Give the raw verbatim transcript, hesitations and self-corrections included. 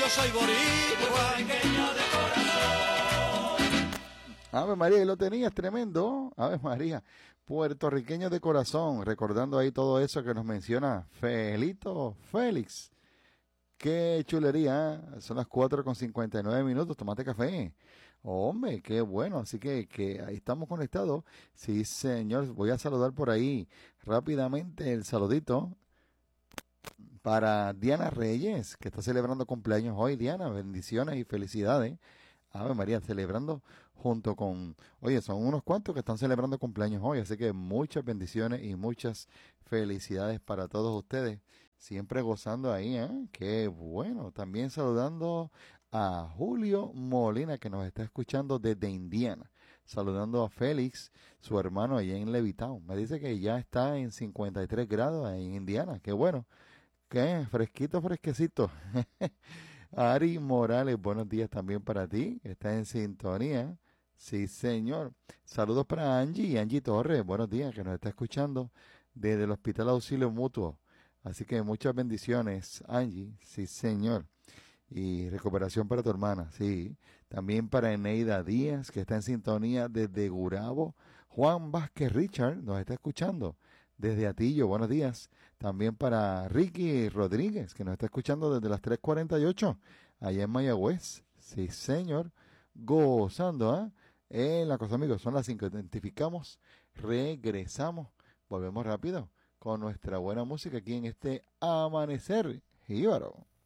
yo soy boricua. Puertorriqueño de corazón. Ave María, y lo tenías tremendo. Ave María, puertorriqueño de corazón, recordando ahí todo eso que nos menciona Felito Félix. Qué chulería, ¿eh? Son las cuatro con cincuenta y nueve minutos, tomate café. Hombre, qué bueno, así que, que ahí estamos conectados. Sí, señor, voy a saludar por ahí rápidamente el saludito para Diana Reyes, que está celebrando cumpleaños hoy. Diana, bendiciones y felicidades. Ave María, celebrando junto con, oye, son unos cuantos que están celebrando cumpleaños hoy, así que muchas bendiciones y muchas felicidades para todos ustedes, siempre gozando ahí, ¿eh? Qué bueno. También saludando a Julio Molina, que nos está escuchando desde Indiana, saludando a Félix, su hermano allá en Levittown. Me dice que ya está en cincuenta y tres grados ahí en Indiana, qué bueno, qué fresquito, fresquecito. Ari Morales, buenos días también para ti, que está en sintonía. Sí, señor. Saludos para Angie, Angie Torres, buenos días, que nos está escuchando desde el Hospital Auxilio Mutuo. Así que muchas bendiciones, Angie. Sí, señor. Y recuperación para tu hermana, sí. También para Eneida Díaz, que está en sintonía desde Gurabo. Juan Vázquez Richard nos está escuchando desde Atillo, buenos días. También para Ricky Rodríguez, que nos está escuchando desde las tres cuarenta y ocho, allá en Mayagüez. Sí, señor. Gozando, ¿ah? ¿eh? En la cosa, amigos, son las cinco. Identificamos, regresamos, volvemos rápido con nuestra buena música aquí en este Amanecer Jíbaro.